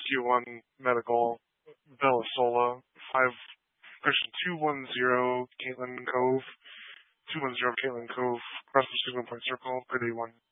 Q1 Medical, Bella Sola, 210 Caitlin Cove, 210 Caitlin Cove, cross the 1 point circle, grid A1.